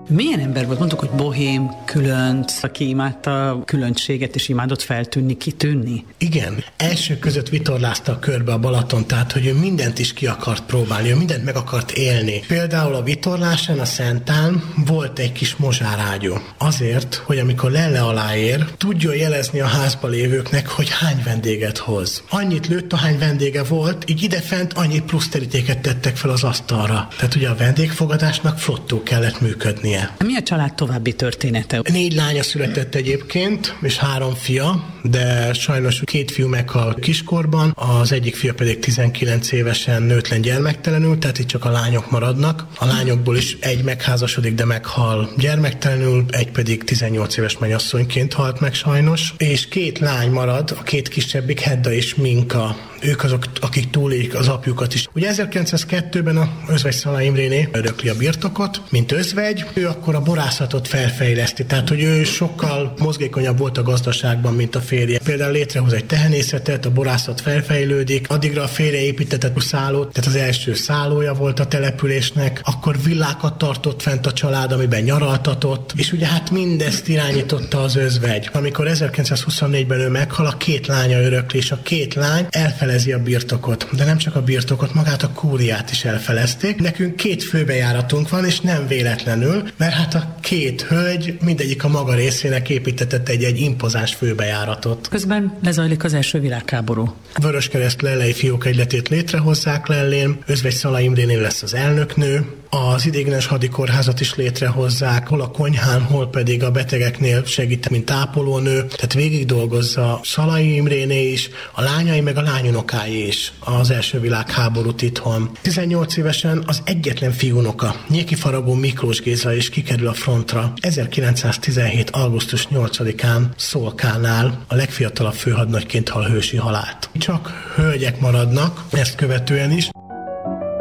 Milyen ember volt? Mondtuk, hogy bohém, különc, aki imádta a különbséget és imádott feltűnni, kitűnni? Igen. Elsők között vitorlázta a körbe a Balaton, tehát hogy ő mindent is ki akart próbálni, ő mindent meg akart élni. Például a vitorlásán, a Szentán volt egy kis mozsárágyú. Azért, hogy amikor Lelle alá ér, tudjon jelezni a házba lévőknek, hogy hány vendéget hoz. Annyit lőtt, ahány vendége volt, így idefent annyi plusz terítéket tettek fel az asztalra. Tehát ugye a vendégfogadásnak flottól kellett működnie. Mi a család további története? 4 lánya született egyébként, és 3 fia, de sajnos 2 fiú meghal kiskorban, az egyik fia pedig 19 évesen nőtlen gyermektelenül, tehát itt csak a lányok maradnak. A lányokból is egy megházasodik, de meghal gyermektelenül, egy pedig 18 éves mennyasszonyként halt meg sajnos, és 2 lány marad, a 2 kisebbik, Hedda és Minka. Ők azok, akik túlélik az apjukat is. Ugye 1902-ben a Özvegy Szalai Imréné örökli a birtokot, mint özvegy, ő akkor a borászatot felfejleszti, tehát hogy ő sokkal mozgékonyabb volt a gazdaságban, mint a férje. Például létrehoz egy tehenészetet, a borászat felfejlődik, addigra a férje építetett a szállót, tehát az első szállója volt a településnek, akkor villákat tartott fent a család, amiben nyaraltatott, és ugye hát mindezt irányította az özvegy. Amikor 1924-ben ő meghal, a 2 lánya örökli, és a 2 lány elfelezi a birtokot. De nem csak a birtokot, magát a kúriát is elfelezték. Nekünk 2 főbejáratunk van, és nem véletlenül, mert hát a 2 hölgy mindegyik a maga részének építetett egy impozáns főbejáratot. Közben lezajlik az első világháború. Vöröskereszt lellei fiók egyletét létrehozzák Lellén, Özvegy Szalai Imrénél lesz az elnöknő, az ideiglenes hadikórházat is létrehozzák, hol a konyhán, hol pedig a betegeknél segít, mint ápolónő, tehát végig dolgozza Szalai Imréné is, a lányai meg a lányunokái is az első világháborút itthon. 18 évesen az egyetlen fiúnoka, Nyéki Faragó Miklós Géza is kikerül a frontra. 1917. augusztus 8-án Szolkánál a legfiatalabb főhadnagyként hal hősi halált. Csak hölgyek maradnak, ezt követően is.